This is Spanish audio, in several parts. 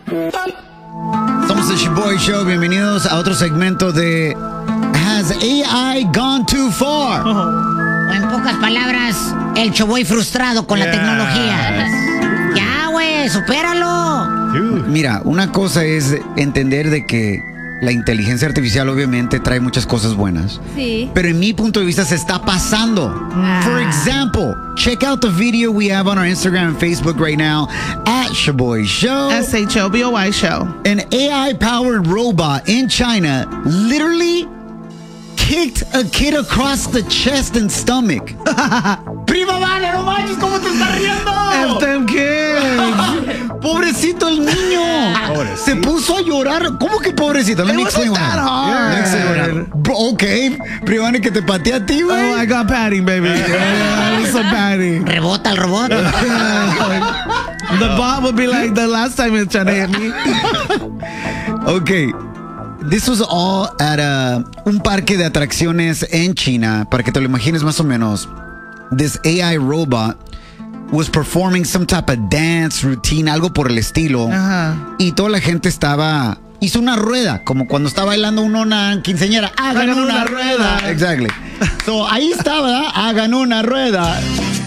Somos el Shoboy Show. Bienvenidos a otro segmento de Has AI Gone Too Far? O en pocas palabras, el Shoboy frustrado con la tecnología. Ya, güey, supéralo. Mira, una cosa es entender de que la inteligencia artificial obviamente trae muchas cosas buenas. Sí. Pero en mi punto de vista se está pasando. For example, check out the video we have on our Instagram and Facebook right now at Shoboy Show. SHOBOY Show. An AI-powered robot in China literally kicked a kid across the chest and stomach. Prima Vale, no manches, ¿cómo te estás riendo? Them kids. Pobrecito el niño. Se puso a llorar. ¿Cómo que pobrecito? Let me explain wasn't that hard. Ok, Prima Vale, que te patea a ti, güey. Oh, I got padding, baby. Yeah, it was some padding. Rebota el robot. The bot would be like the last time it's trying to hit me. Ok. This was all at un parque de atracciones en China. Para que te lo imagines más o menos. This AI robot was performing some type of dance routine, algo por el estilo. Y toda la gente hizo una rueda, como cuando está bailando una quinceañera. Hagan una rueda. Exactly. So ahí estaba, hagan una rueda.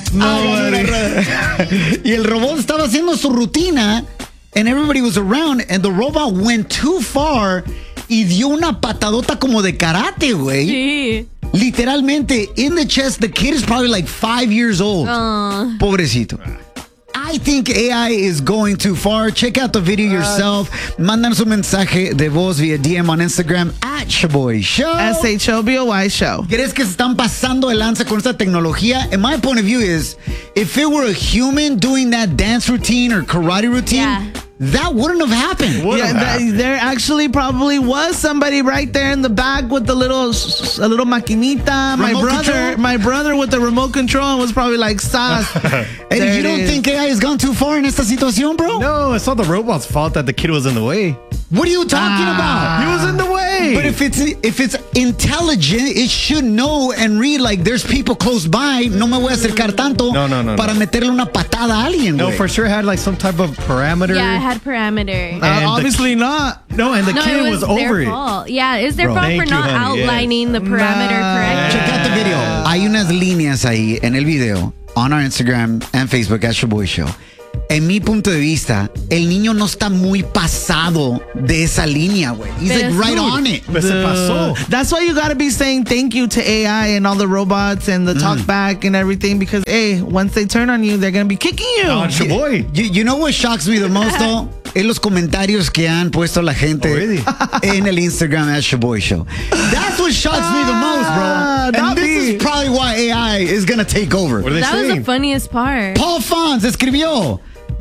Y el robot estaba haciendo su rutina. And everybody was around. And the robot went too far. Y dio una patadota como de karate, güey. Sí. Literalmente, in the chest, the kid is probably like 5 years old. Pobrecito. I think AI is going too far. Check out the video yourself. Mándanos un mensaje de voz via DM on Instagram at Shoboy Show. SHOBOY Show. ¿Crees que se están pasando de lanza con esta tecnología? And my point of view is, if it were a human doing that dance routine or karate routine, that wouldn't have happened. There actually probably was somebody right there in the back with the little maquinita. My brother with the remote control and was probably like, "Sas." And you don't think AI has gone too far in esta situación, bro? No, it's not the robot's fault that the kid was in the way. What are you talking about? He was in the way. But if it's intelligent, it should know and read like there's people close by. No me voy a acercar tanto para meterle una patada a alguien. No, for sure it had like some type of parameter. Yeah, it had parameter. Obviously not. No, and the kid was over their fault. Yeah, it's their fault for Thank not you, honey. outlining the parameter correctly. Check out the video. Hay unas líneas ahí en el video on our Instagram and Facebook at Shoboy Show. En mi punto de vista, el niño no está muy pasado de esa línea, güey. He's like right on it. Se pasó. That's why you gotta be saying thank you to AI and all the robots and the talk back and everything, because once they turn on you, they're gonna be kicking you. Oh, Shoboy. You know what shocks me the most, though? En los comentarios que han puesto la gente en el Instagram at Shoboy Show. That's what shocks me the most, bro. And this is probably why AI is gonna take over. What are they That was saying? the funniest part. Paul Fonz escribió.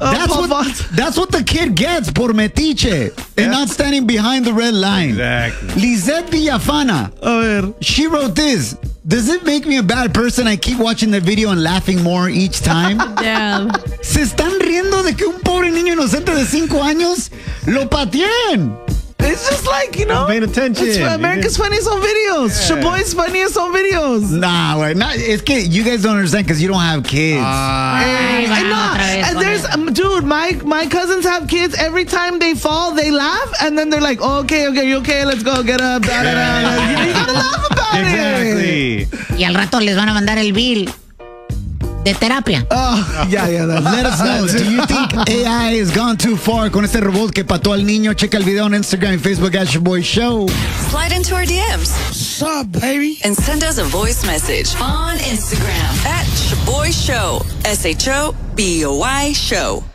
That's what the kid gets por metiche and not standing behind the red line. Exactly. Lizette Villafana. She wrote this. Does it make me a bad person? I keep watching the video and laughing more each time. Damn. Se están riendo de que un pobre niño inocente de 5 años lo pateen. It's just like, you know, paying attention. It's America's Funniest Home Videos. Shoboy's Funniest Home Videos. Nah, güey. Es que you guys don't understand because you don't have kids. And there's, dude, my cousins have kids. Every time they fall, they laugh, and then they're like, okay, you okay? Let's go, get up. You gotta laugh about it. Exactly. Y al rato les van a mandar el bill de terapia. Let us know. Do you think AI has gone too far con este robot que pató al niño? Checa el video on Instagram and Facebook at Shoboy Show. Slide into our DMs. What's up, baby? And send us a voice message on Instagram at Shoboy Show. SHOBOY Show.